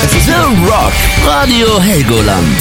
The Rock, Radio Helgoland.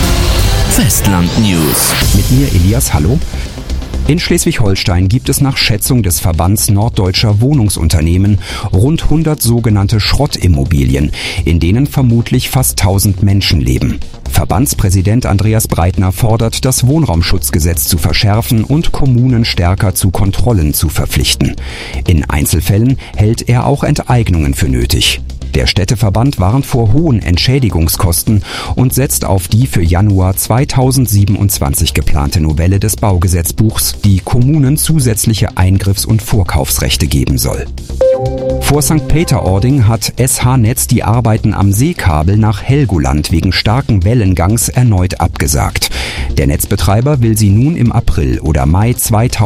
Festland News. Mit mir Elias, hallo. In Schleswig-Holstein gibt es nach Schätzung des Verbands Norddeutscher Wohnungsunternehmen rund 100 sogenannte Schrottimmobilien, in denen vermutlich fast 1000 Menschen leben. Verbandspräsident Andreas Breitner fordert, das Wohnraumschutzgesetz zu verschärfen und Kommunen stärker zu Kontrollen zu verpflichten. In Einzelfällen hält er auch Enteignungen für nötig. Der Städteverband warnt vor hohen Entschädigungskosten und setzt auf die für Januar 2027 geplante Novelle des Baugesetzbuchs, die Kommunen zusätzliche Eingriffs- und Vorkaufsrechte geben soll. Vor St. Peter-Ording hat SH Netz die Arbeiten am Seekabel nach Helgoland wegen starken Wellengangs erneut abgesagt. Der Netzbetreiber will sie nun im April oder Mai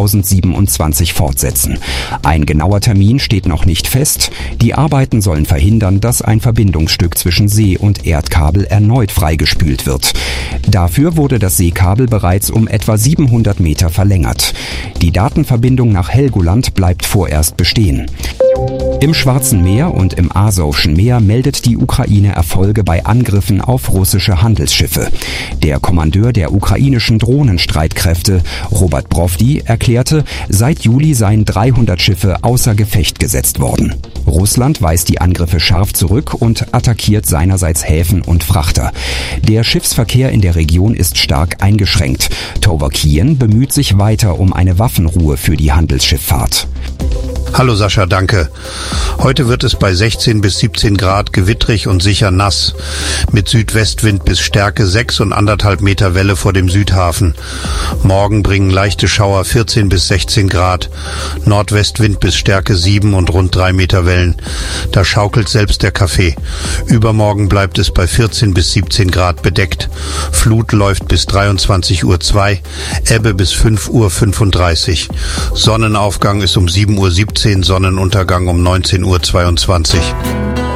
2027 fortsetzen. Ein genauer Termin steht noch nicht fest. Die Arbeiten sollen verhindern, dass ein Verbindungsstück zwischen See- und Erdkabel erneut freigespült wird. Dafür wurde das Seekabel bereits um etwa 700 Meter verlängert. Die Datenverbindung nach Helgoland bleibt vorerst bestehen. Im Schwarzen Meer und im Asowschen Meer meldet die Ukraine Erfolge bei Angriffen auf russische Handelsschiffe. Der Kommandeur der ukrainischen Drohnenstreitkräfte, Robert Brovdi, erklärte, seit Juli seien 300 Schiffe außer Gefecht gesetzt worden. Russland weist die Angriffe scharf zurück und attackiert seinerseits Häfen und Frachter. Der Schiffsverkehr in der Region ist stark eingeschränkt. Towakien bemüht sich weiter um eine Waffenruhe für die Handelsschifffahrt. Hallo Sascha, danke. Heute wird es bei 16 bis 17 Grad gewittrig und sicher nass. Mit Südwestwind bis Stärke 6 und 1,5 Meter Welle vor dem Südhafen. Morgen bringen leichte Schauer 14 bis 16 Grad. Nordwestwind bis Stärke 7 und rund 3 Meter Wellen. Da schaukelt selbst der Kaffee. Übermorgen bleibt es bei 14 bis 17 Grad bedeckt. Flut läuft bis 23:02 Uhr, Ebbe bis 5:35 Uhr. Sonnenaufgang ist um 7:17 Uhr, Sonnenuntergang um 19:22 Uhr.